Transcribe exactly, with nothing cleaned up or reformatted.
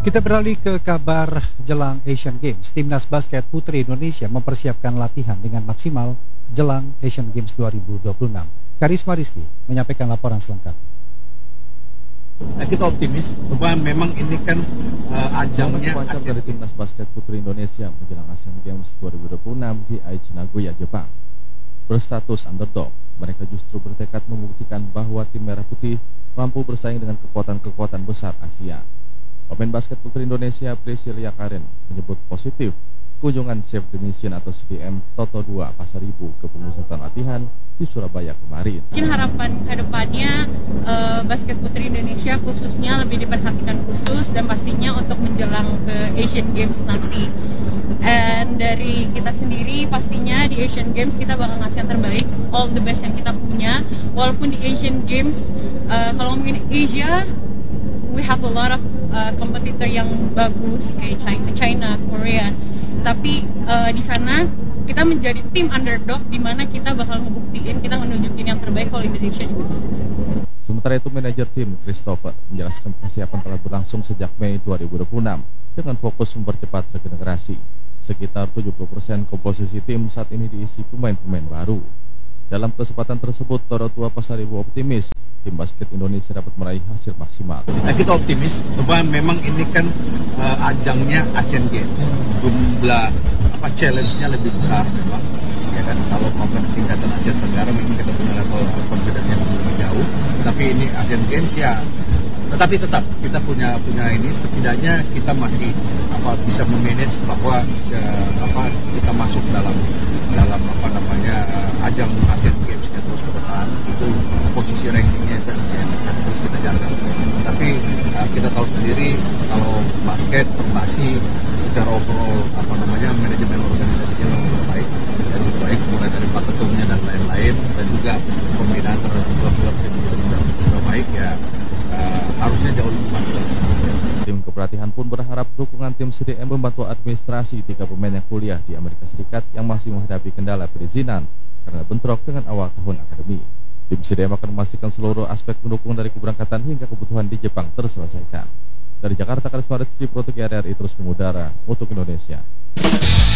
Kita beralih ke kabar jelang Asian Games. Timnas basket putri Indonesia mempersiapkan latihan dengan maksimal jelang Asian Games dua ribu dua puluh enam. Karisma Rizky menyampaikan laporan selengkapnya. Nah, kita optimis bahwa memang ini kan uh, ajangnya Pancar dari Timnas basket putri Indonesia menjelang Asian Games dua ribu dua puluh enam di Aichi Nagoya, Jepang. Berstatus underdog, mereka justru bertekad membuktikan bahwa tim merah putih mampu bersaing dengan kekuatan-kekuatan besar Asia. Pemain basket putri Indonesia Priscilia Karen menyebut positif kunjungan Save the Nation atau S D M Toto dua Pasaribu ke pemusatan latihan di Surabaya kemarin. Mungkin harapan kedepannya uh, basket putri Indonesia khususnya lebih diperhatikan khusus dan pastinya untuk menjelang ke Asian Games nanti. And dari kita sendiri pastinya di Asian Games kita bakal ngasih yang terbaik, all the best yang kita punya. Walaupun di Asian Games uh, kalau ngomongin Asia, we have a lot of uh, kompetitor yang bagus kayak China, China, Korea. Tapi uh, di sana kita menjadi tim underdog di mana kita bakal ngebuktiin kita menunjukin yang terbaik kalau Indonesia juga bisa. Sementara itu manajer tim Christopher menjelaskan persiapan telah berlangsung sejak Mei dua ribu dua puluh enam dengan fokus mempercepat regenerasi. Sekitar tujuh puluh persen komposisi tim saat ini diisi pemain-pemain baru. Dalam kesempatan tersebut, Toto dua Pasaribu optimis tim basket Indonesia dapat meraih hasil maksimal. Nah, kita optimis bahwa memang ini kan uh, ajangnya Asian Games, jumlah apa challenge-nya lebih besar memang, ya kan. Kalau maupun tingkatan Asia Tenggara memang kita punya level confidence yang lebih jauh, tapi ini Asian Games ya. Tetapi tetap kita punya punya ini setidaknya kita masih apa bisa memanage bahwa ya, apa kita masuk dalam dalam apa namanya uh, ajang Asian Games ya, terus ke depan itu posisi rankingnya kan ya, terus kita jaga. Tapi uh, kita tahu sendiri kalau basket masih secara overall apa namanya manajemen organisasinya memang sudah baik dan sudah baik mulai dari pak ketumnya dan lain-lain dan juga pembinaan terhadap klub-klub itu sudah sudah baik ya. Uh, harusnya jauh lebih bagus. Tim kepelatihan pun berharap dukungan tim S D M membantu administrasi tiga pemain yang kuliah di Amerika Serikat yang masih menghadapi kendala perizinan karena bentrok dengan awal tahun akademi. Tim S D M akan memastikan seluruh aspek pendukung dari keberangkatan hingga kebutuhan di Jepang terselesaikan. Dari Jakarta, Karisma Rizky, Pro R R I terus mengudara untuk Indonesia.